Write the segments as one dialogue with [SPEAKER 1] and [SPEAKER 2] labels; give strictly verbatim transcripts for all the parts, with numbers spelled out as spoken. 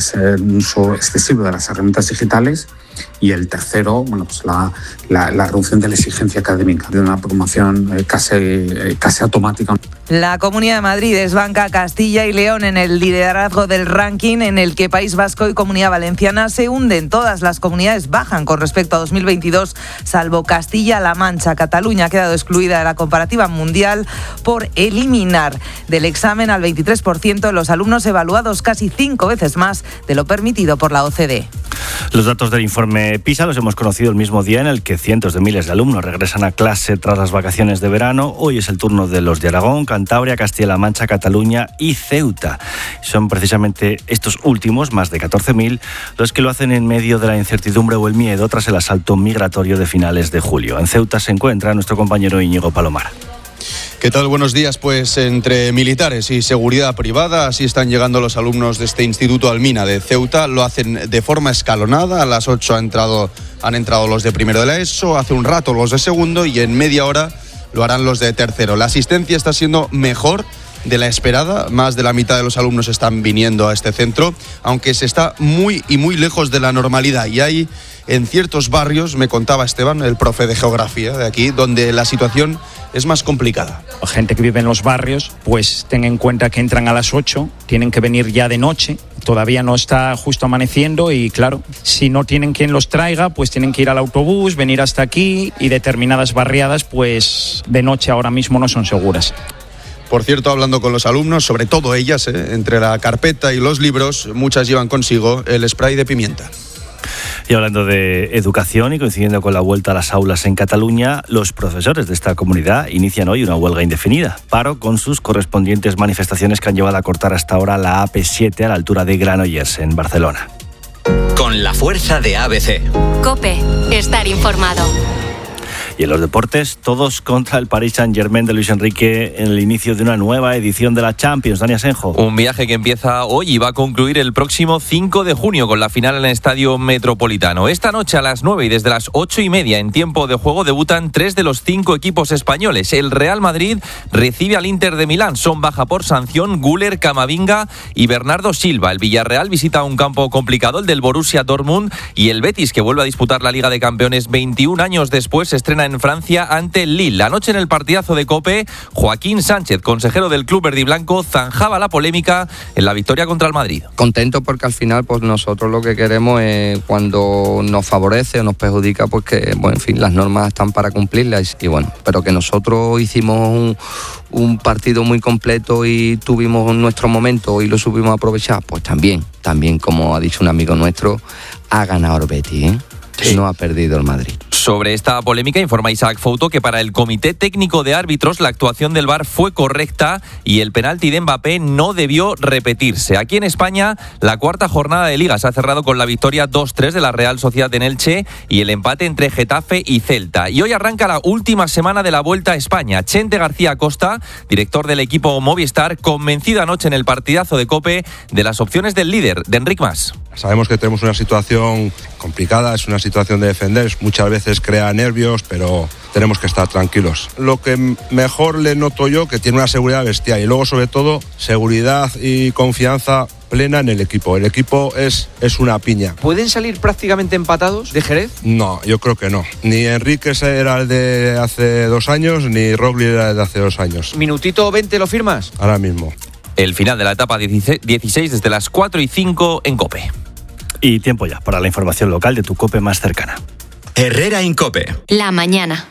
[SPEAKER 1] el uso excesivo de las herramientas digitales. Y el tercero, bueno, pues la, la, la reducción de la exigencia académica, de una promoción eh, casi, eh, casi automática.
[SPEAKER 2] La Comunidad de Madrid desbanca a Castilla y León en el liderazgo del ranking, en el que País Vasco y Comunidad Valenciana se hunden. Todas las comunidades bajan con respecto a dos mil veintidós, salvo Castilla-La Mancha. Cataluña ha quedado excluida de la comparativa mundial por eliminar del examen al veintitrés por ciento de los alumnos evaluados, casi cinco veces más de lo permitido por la O C D E.
[SPEAKER 3] Los datos del informe PISA los hemos conocido el mismo día en el que cientos de miles de alumnos regresan a clase tras las vacaciones de verano. Hoy es el turno de los de Aragón, Cantabria, Castilla-La Mancha, Cataluña y Ceuta. Son precisamente estos últimos, más de catorce mil, los que lo hacen en medio de la incertidumbre o el miedo tras el asalto migratorio de finales de julio. En Ceuta se encuentra nuestro compañero Íñigo Palomar.
[SPEAKER 4] ¿Qué tal? Buenos días. Pues entre militares y seguridad privada, así están llegando los alumnos de este Instituto Almina de Ceuta. Lo hacen de forma escalonada. A las ocho ha entrado, han entrado los de primero de la ESO, hace un rato los de segundo y en media hora lo harán los de tercero. La asistencia está siendo mejor de la esperada. Más de la mitad de los alumnos están viniendo a este centro, aunque se está muy y muy lejos de la normalidad. Y hay en ciertos barrios, me contaba Esteban, el profe de geografía de aquí, donde la situación es más complicada.
[SPEAKER 5] Gente que vive en los barrios, pues ten en cuenta que entran a las ocho, tienen que venir ya de noche, todavía no está justo amaneciendo y claro, si no tienen quien los traiga, pues tienen que ir al autobús, venir hasta aquí y determinadas barriadas, pues de noche ahora mismo no son seguras.
[SPEAKER 4] Por cierto, hablando con los alumnos, sobre todo ellas, ¿eh? entre la carpeta y los libros, muchas llevan consigo el spray de pimienta.
[SPEAKER 3] Y hablando de educación y coincidiendo con la vuelta a las aulas en Cataluña, los profesores de esta comunidad inician hoy una huelga indefinida. Paro con sus correspondientes manifestaciones que han llevado a cortar hasta ahora la A P siete a la altura de Granollers, en Barcelona.
[SPEAKER 6] Con la fuerza de A B C.
[SPEAKER 7] COPE. Estar informado.
[SPEAKER 3] Y en los deportes, todos contra el Paris Saint-Germain de Luis Enrique en el inicio de una nueva edición de la Champions. Dani Asenjo.
[SPEAKER 8] Un viaje que empieza hoy y va a concluir el próximo cinco de junio con la final en el Estadio Metropolitano. Esta noche a las nueve y desde las ocho y media en tiempo de juego debutan tres de los cinco equipos españoles. El Real Madrid recibe al Inter de Milán. Son baja por sanción Güler, Camavinga y Bernardo Silva. El Villarreal visita un campo complicado, el del Borussia Dortmund, y el Betis, que vuelve a disputar la Liga de Campeones veintiún años después, se estrena en Francia ante el Lille. Anoche en el partidazo de COPE, Joaquín Sánchez, consejero del club verdiblanco, zanjaba la polémica en la victoria contra el Madrid.
[SPEAKER 9] Contento porque al final pues nosotros lo que queremos es, cuando nos favorece o nos perjudica, pues que, bueno, en fin, las normas están para cumplirlas y bueno, pero que nosotros hicimos un, un partido muy completo y tuvimos nuestro momento y lo supimos aprovechar, pues también, también como ha dicho un amigo nuestro, ha ganado el Betis, ¿eh? Sí. No ha perdido el Madrid.
[SPEAKER 8] Sobre esta polémica informa Isaac Fouto que para el Comité Técnico de Árbitros la actuación del V A R fue correcta y el penalti de Mbappé no debió repetirse. Aquí en España la cuarta jornada de Liga se ha cerrado con la victoria dos tres de la Real Sociedad en Elche y el empate entre Getafe y Celta. Y hoy arranca la última semana de la Vuelta a España. Chente García Acosta, director del equipo Movistar, convencido anoche en el partidazo de COPE de las opciones del líder, de Enric Mas.
[SPEAKER 10] Sabemos que tenemos una situación complicada, es una situación de defender, muchas veces crea nervios, pero tenemos que estar tranquilos. Lo que mejor le noto yo, que tiene una seguridad bestial y luego sobre todo seguridad y confianza plena en el equipo. El equipo es, es una piña.
[SPEAKER 11] ¿Pueden salir prácticamente empatados de Jerez?
[SPEAKER 10] No, yo creo que no. Ni Enrique era el de hace dos años, ni Roglic era el de hace dos años.
[SPEAKER 11] ¿Minutito veinte lo firmas?
[SPEAKER 10] Ahora mismo.
[SPEAKER 8] El final de la etapa dieciséis desde las cuatro y cinco en COPE.
[SPEAKER 3] Y tiempo ya para la información local de tu COPE más cercana.
[SPEAKER 6] Herrera en COPE.
[SPEAKER 7] La mañana.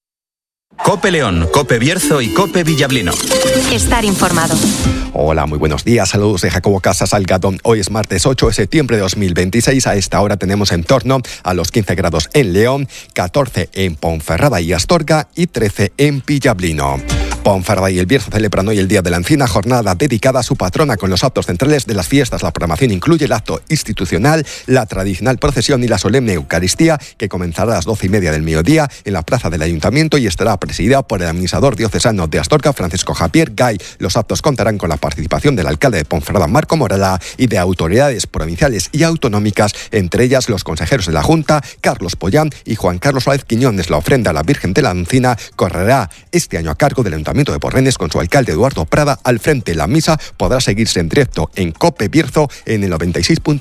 [SPEAKER 6] COPE León, COPE Bierzo y COPE Villablino.
[SPEAKER 7] Estar informado.
[SPEAKER 12] Hola, muy buenos días. Saludos de Jacobo Casas Salgado. Hoy es martes ocho de septiembre de dos mil veintiséis. A esta hora tenemos en torno a los quince grados en León, catorce en Ponferrada y Astorga y trece en Villablino. Ponferrada y El Bierzo celebran hoy el Día de la Encina, jornada dedicada a su patrona con los actos centrales de las fiestas. La programación incluye el acto institucional, la tradicional procesión y la solemne Eucaristía, que comenzará a las doce y media del mediodía en la plaza del Ayuntamiento y estará presidida por el administrador diocesano de Astorga, Francisco Javier Gay. Los actos contarán con la participación del alcalde de Ponferrada, Marco Morala, y de autoridades provinciales y autonómicas, entre ellas los consejeros de la Junta, Carlos Pollán y Juan Carlos Suárez Quiñones. La ofrenda a la Virgen de la Encina correrá este año a cargo del Ayuntamiento de Porrenes con su alcalde Eduardo Prada al frente. La misa podrá seguirse en directo en COPE Bierzo en el noventa y seis punto